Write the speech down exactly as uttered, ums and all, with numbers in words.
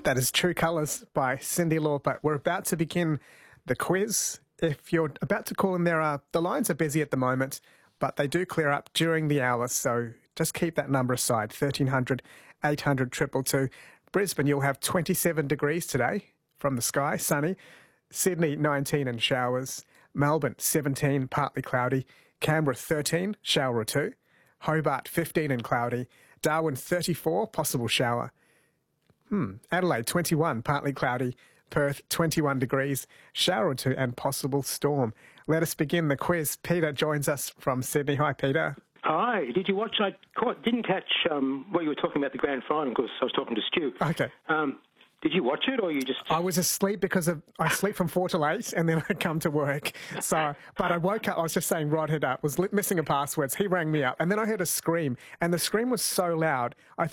That is True Colours by Cyndi Lauper. We're about to begin the quiz. If you're about to call in, there are the lines are busy at the moment, but they do clear up during the hour, so just keep that number aside, thirteen hundred, eight hundred, two two two. Brisbane, you'll have twenty-seven degrees today from the sky, sunny. Sydney, nineteen and showers. Melbourne, seventeen, partly cloudy. Canberra, thirteen, shower or two. Hobart, fifteen and cloudy. Darwin, thirty-four, possible shower. Hmm. Adelaide, twenty-one, partly cloudy. Perth, twenty-one degrees, shower or two and possible storm. Let us begin the quiz. Peter joins us from Sydney. Hi, Peter. Hi. Did you watch? I caught, didn't catch um, what you were talking about the grand final because I was talking to Stu. Okay. Um, did you watch it or you just... I was asleep because of I sleep from four till eight and then I come to work. So, but I woke up, I was just saying right head up, was li- missing a passwords. He rang me up and then I heard a scream and the scream was so loud, I thought,